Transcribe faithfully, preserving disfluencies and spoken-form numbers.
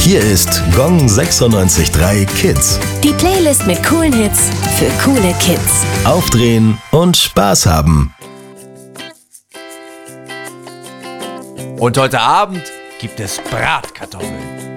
Hier ist Gong sechsundneunzig Komma drei Kids. Die Playlist mit coolen Hits für coole Kids. Aufdrehen und Spaß haben. Und heute Abend gibt es Bratkartoffeln.